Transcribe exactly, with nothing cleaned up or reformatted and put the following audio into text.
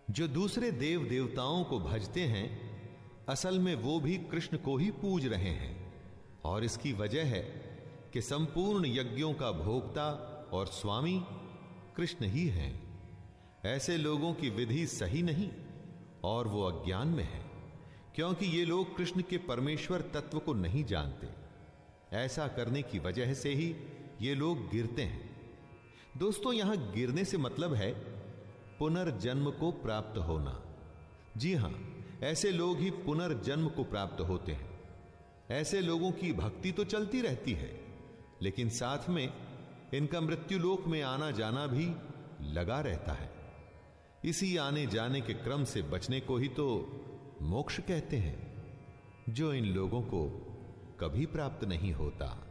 जो दूसरे देव देवताओं को भजते हैं, असल में वो भी कृष्ण को ही पूज रहे हैं, और इसकी वजह है कि संपूर्ण यज्ञों का भोक्ता और स्वामी कृष्ण ही हैं। ऐसे लोगों की विधि सही नहीं और वो अज्ञान में है, क्योंकि ये लोग कृष्ण के परमेश्वर तत्व को नहीं जानते। ऐसा करने की वजह से ही ये लोग गिरते हैं। दोस्तों, यहां गिरने से मतलब है पुनर्जन्म को प्राप्त होना। जी हां, ऐसे लोग ही पुनर्जन्म को प्राप्त होते हैं। ऐसे लोगों की भक्ति तो चलती रहती है, लेकिन साथ में इनका मृत्युलोक में आना जाना भी लगा रहता है। इसी आने जाने के क्रम से बचने को ही तो मोक्ष कहते हैं, जो इन लोगों को कभी प्राप्त नहीं होता।